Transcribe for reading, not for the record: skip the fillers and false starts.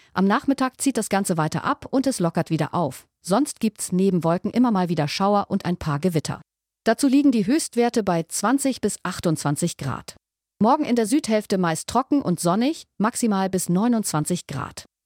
Am Nachmittag zieht das Ganze weiter ab und es lockert wieder auf. Sonst gibt's neben Wolken immer mal wieder Schauer und ein paar Gewitter. Dazu liegen die Höchstwerte bei 20 bis 28 Grad. Morgen in der Südhälfte meist trocken und sonnig, maximal bis 29 Grad.